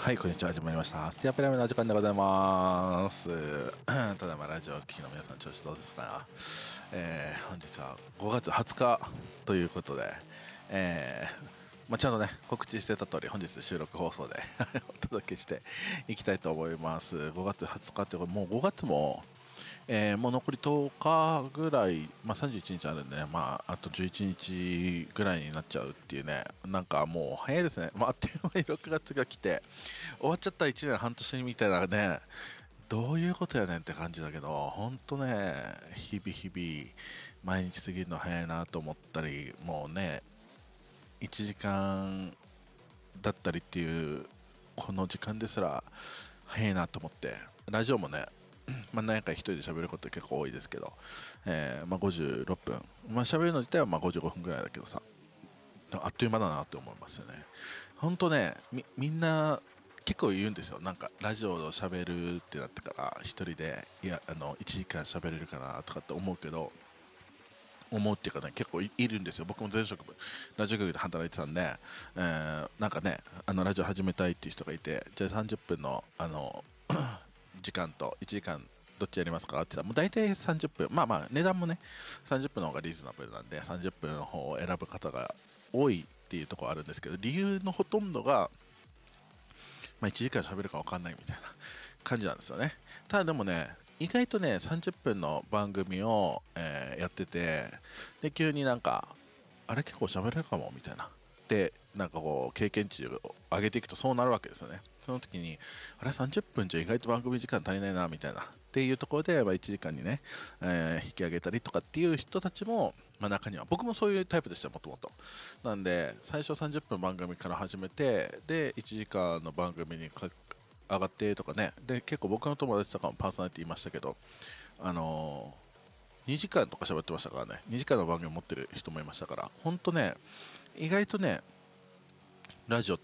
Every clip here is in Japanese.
はい、こんにちは。始まりました。スティアペラメのお時間でございます。ただいまラジオを聴きの皆さん、調子どうですか？本日は5月20日ということで、ちゃんとね、告知してた通り、本日収録放送でお届けしていきたいと思います。5月20日って、もう5月も、もう残り10日ぐらい、31日あるんで、あと11日ぐらいになっちゃうっていうね、なんかもう早いですね。あっという間に6月が来て、終わっちゃった1年半年みたいなね、どういうことやねんって感じだけど、ほんとね、日々日々、毎日過ぎるの早いなと思ったり、もうね、1時間だったりっていう、この時間ですら早いなと思って、ラジオもね、何回か一人で喋ること結構多いですけど、56分、喋るの自体は55分ぐらいだけどさ、あっという間だなって思いますよね。ほんとね、みんな結構言うんですよ。なんかラジオを喋るってなってから一人で1時間喋れるかなとかって思うけど、思うっていうかね、結構いるんですよ。僕も前職ラジオ局で働いてたんで、なんかね、ラジオ始めたいっていう人がいて、じゃあ30分の時間と1時間どっちやりますかって言ったら、もう大体30分、値段もね、30分の方がリーズナブルなんで、30分の方を選ぶ方が多いっていうところあるんですけど、理由のほとんどが、1時間喋るか分かんないみたいな感じなんですよね。ただでもね、意外とね、30分の番組を、やってて、で、急になんか、あれ結構喋れるかもみたいな。で、なんかこう、経験値を上げていくとそうなるわけですよね。その時に、あれ30分じゃ意外と番組時間足りないな、みたいな。っていうところで、1時間にね、引き上げたりとかっていう人たちも、中には、僕もそういうタイプでした、もともと。なんで、最初30分番組から始めて、で、1時間の番組に上がってとかね。で、結構僕の友達とかもパーソナリティいましたけど、2時間とか喋ってましたからね。2時間の番組持ってる人もいましたから、ほんとね、意外とね、ラジオって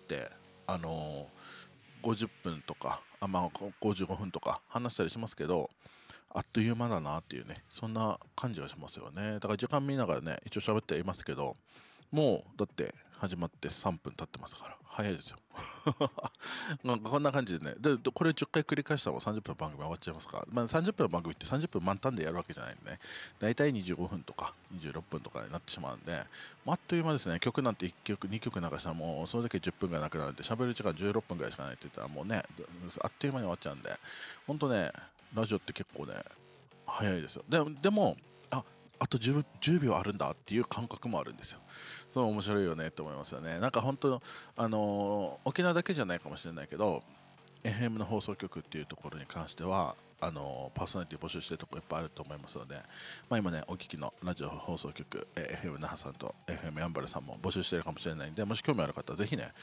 、50分とか、55分とか話したりしますけど、あっという間だなっていうね、そんな感じがしますよね。だから時間見ながらね、一応喋ってはいますけど、もうだって始まって3分経ってますから、早いですよ。なんかこんな感じでね、これ10回繰り返したら30分の番組終わっちゃいますから、30分の番組って30分満タンでやるわけじゃないんでね、だいたい25分とか26分とかになってしまうんで、あっという間ですね。曲なんて1曲、2曲流したらもうそれだけ10分ぐらいなくなるんで、喋る時間16分ぐらいしかないって言ったらもうね、あっという間に終わっちゃうんで、ほんとね、ラジオって結構ね、早いですよ。でも、あと10秒あるんだっていう感覚もあるんですよ。その面白いよねって思いますよね。なんか本当、沖縄だけじゃないかもしれないけど、FM の放送局っていうところに関しては、パーソナリティ募集してるところいっぱいあると思いますので、今ね、お聞きのラジオ放送局、FM 那覇さんと FM やんばるさんも募集してるかもしれないんで、もし興味ある方はぜひね、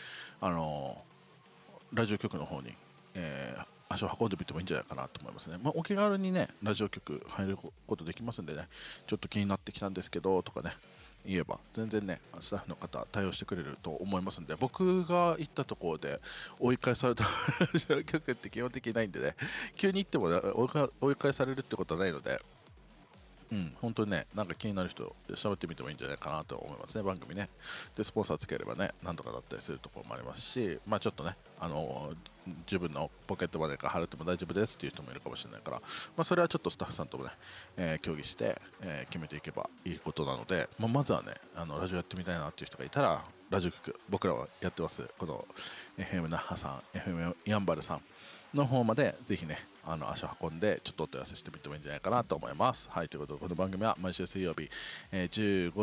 ラジオ局の方に、足を運んでみてもいいんじゃないかなと思いますね。お気軽にね、ラジオ局入ることできますんでね、ちょっと気になってきたんですけど、とかね、言えば、全然ね、スタッフの方対応してくれると思いますんで、僕が行ったところで追い返されたラジオ局って基本的にないんでね、急に行っても、ね、追い返されるってことはないので、本当にね、なんか気になる人、喋ってみてもいいんじゃないかなと思いますね、番組ね。で、スポンサーつければね、なんとかだったりするところもありますし、ちょっとね、自分のポケットマネーから払っても大丈夫ですっていう人もいるかもしれないから、それはちょっとスタッフさんともね、協議して、決めていけばいいことなので、まずはね、ラジオやってみたいなっていう人がいたら、ラジオ局、僕らはやってます。この、FM 那覇さん、FM やんばるさん、の方までぜひね足を運んでちょっとお問い合わせしてみてもいいんじゃないかなと思います。はい、ということでこの番組は毎週水曜日、15